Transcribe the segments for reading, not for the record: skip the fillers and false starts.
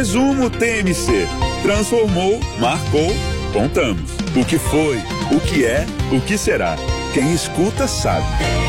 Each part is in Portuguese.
Resumo TMC. Transformou, marcou, contamos. O que foi, o que é, o que será. Quem escuta sabe.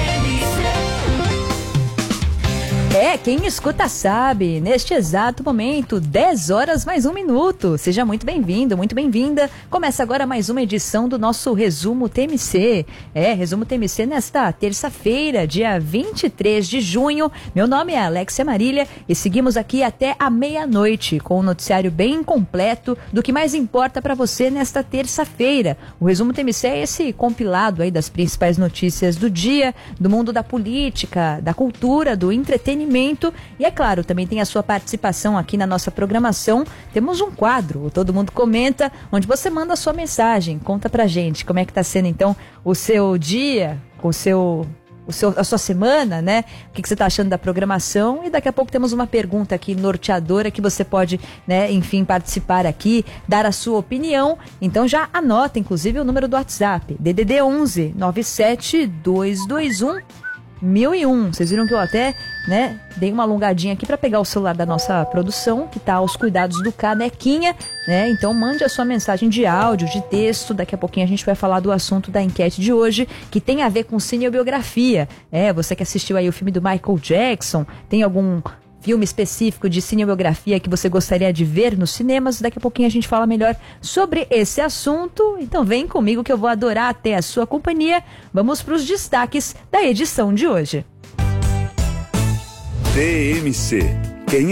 Quem escuta sabe. Neste exato momento, 10 horas mais 1 minuto. Seja muito bem-vindo, muito bem-vinda. Começa agora mais uma edição do nosso Resumo TMC. Resumo TMC nesta terça-feira, dia 23 de junho. Meu nome é Alexia Marília e seguimos aqui até a meia-noite com um noticiário bem completo do que mais importa para você nesta terça-feira. O Resumo TMC é esse compilado aí das principais notícias do dia, do mundo da política, da cultura, do entretenimento. E é claro, também tem a sua participação aqui na nossa programação. Temos um quadro, o Todo Mundo Comenta, onde você manda a sua mensagem. Conta pra gente como é que tá sendo então o seu dia, a sua semana, né? O que você tá achando da programação? E daqui a pouco temos uma pergunta aqui norteadora que você pode, né, enfim, participar aqui, dar a sua opinião. Então já anota, inclusive, o número do WhatsApp, DDD 11 97 221 1001. Vocês viram que eu até, né, dei uma alongadinha aqui para pegar o celular da nossa produção, que está aos cuidados do Canequinha, né? Então mande a sua mensagem de áudio, de texto. Daqui a pouquinho a gente vai falar do assunto da enquete de hoje, que tem a ver com cinebiografia. Você que assistiu aí o filme do Michael Jackson, tem algum filme específico de cinebiografia que você gostaria de ver nos cinemas? Daqui a pouquinho a gente fala melhor sobre esse assunto. Então vem comigo que eu vou adorar ter a sua companhia. Vamos para os destaques da edição de hoje. TMC,